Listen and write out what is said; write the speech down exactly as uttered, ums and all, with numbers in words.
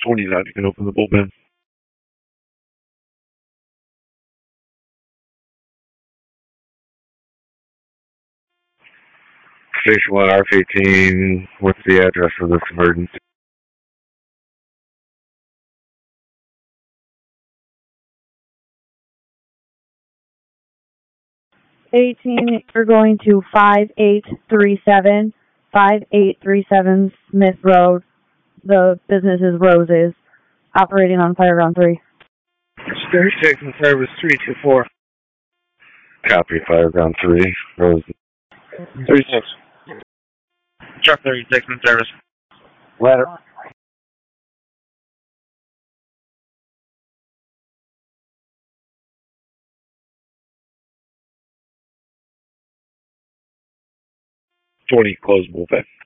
twenty-nine, you can open the bullpen. Station one, R F eighteen, what's the address of this emergency? eighteen, you're going to five eight three seven, five eight three seven Smith Road. The business is Roses, operating on Fireground three. thirty-six in service, three two four. Copy, Fireground three, Roses. thirty-six. Truck thirty-six in service. Ladder. twenty, close bullpen.